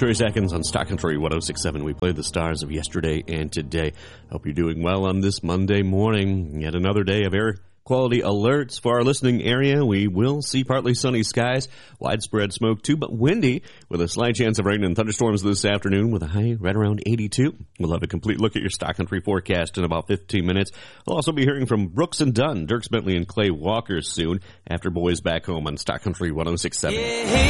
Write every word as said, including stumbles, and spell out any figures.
Trace Atkins on Stock Country one oh six point seven. We played the stars of yesterday and today. Hope you're doing well on this Monday morning. Yet another day of air quality alerts for our listening area. We will see partly sunny skies, widespread smoke too, but windy with a slight chance of rain and thunderstorms this afternoon with a high right around eighty-two. We'll have a complete look at your Stock Country forecast in about fifteen minutes. We'll also be hearing from Brooks and Dunn, Dirks Bentley and Clay Walker soon after Boys Back Home on Stock Country one oh six point seven. Yeah.